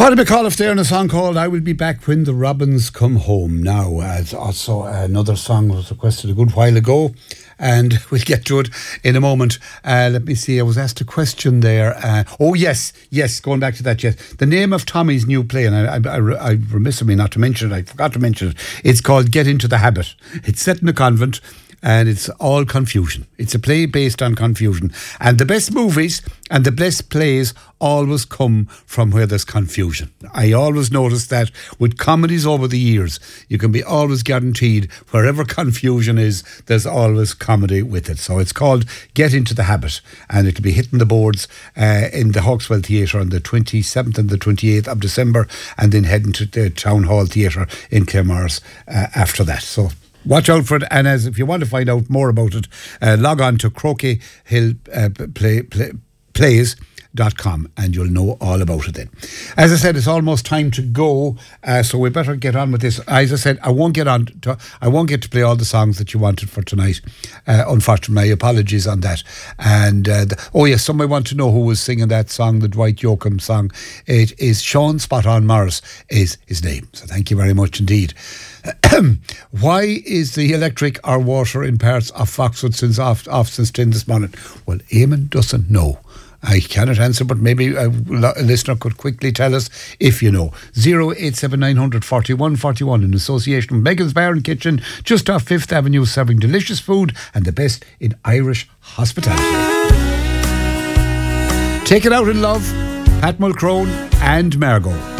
Paddy McAuliffe there in a song called I Will Be Back When the Robins Come Home. Now, as also another song was requested a good while ago, and we'll get to it in a moment. Let me see, I was asked a question there. Yes, going back to that, yes. The name of Tommy's new play, and I remiss of me not to mention it, I forgot to mention it. It's called Get Into the Habit. It's set in a convent, and it's all confusion. It's a play based on confusion. And the best movies and the best plays always come from where there's confusion. I always notice that with comedies over the years, you can be always guaranteed wherever confusion is, there's always comedy with it. So it's called Get Into the Habit, and it'll be hitting the boards in the Hawkswell Theatre on the 27th and the 28th of December, and then heading to the Town Hall Theatre in Claremorris after that. So watch out for it, and as if you want to find out more about it, log on to Croquet Hill Plays.com and you'll know all about it then. As I said, it's almost time to go, so we better get on with this. As I said, I won't get to play all the songs that you wanted for tonight. Unfortunately, my apologies on that. And somebody want to know who was singing that song, the Dwight Yoakam song. It is Sean Spot On Morris is his name. So thank you very much indeed. Why is the electric or water in parts of Foxwood off since 10 this morning? Well, Eamon doesn't know. I cannot answer, but maybe a listener could quickly tell us if you know. 087 41 in association with Megan's Bar and Kitchen, just off 5th Avenue, serving delicious food and the best in Irish hospitality. Take it out in love, Pat Mulcrone and Margot.